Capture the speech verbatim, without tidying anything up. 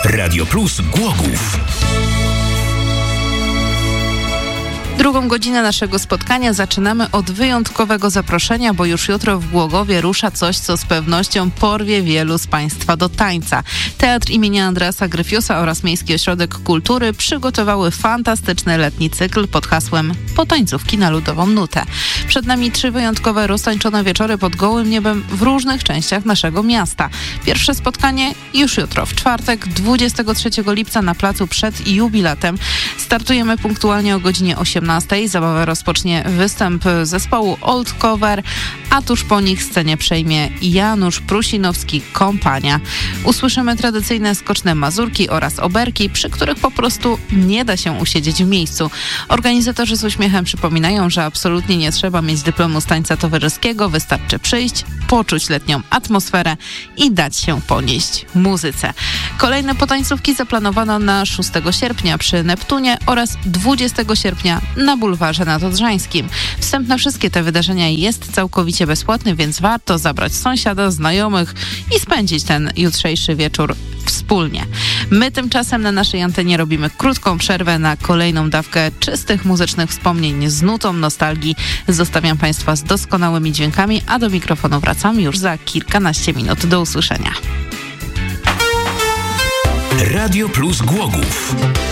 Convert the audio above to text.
Radio Plus Głogów. Drugą godzinę naszego spotkania zaczynamy od wyjątkowego zaproszenia, bo już jutro w Głogowie rusza coś, co z pewnością porwie wielu z Państwa do tańca. Teatr imienia Andreasa Gryfiusa oraz Miejski Ośrodek Kultury przygotowały fantastyczny letni cykl pod hasłem Potańcówki na ludową nutę. Przed nami trzy wyjątkowe roztańczone wieczory pod gołym niebem w różnych częściach naszego miasta. Pierwsze spotkanie już jutro, w czwartek, dwudziestego trzeciego lipca na placu przed Jubilatem. Startujemy punktualnie o godzinie osiemnastej. Zabawę rozpocznie występ zespołu Old Cover, a tuż po nich scenie przejmie Janusz Prusinowski Kompania. Usłyszymy tradycyjne skoczne mazurki oraz oberki, przy których po prostu nie da się usiedzieć w miejscu. Organizatorzy z uśmiechem przypominają, że absolutnie nie trzeba mieć dyplomu z tańca towarzyskiego, wystarczy przyjść, poczuć letnią atmosferę i dać się ponieść muzyce. Kolejne potańcówki zaplanowano na szóstego sierpnia przy Neptunie oraz dwudziestego sierpnia na Bulwarze Nadodrzańskim. Wstęp na wszystkie te wydarzenia jest całkowicie bezpłatny, więc warto zabrać sąsiada, znajomych i spędzić ten jutrzejszy wieczór wspólnie. My tymczasem na naszej antenie robimy krótką przerwę na kolejną dawkę czystych muzycznych wspomnień z nutą nostalgii. Zostawiam Państwa z doskonałymi dźwiękami, a do mikrofonu wracam już za kilkanaście minut. Do usłyszenia. Radio Plus Głogów.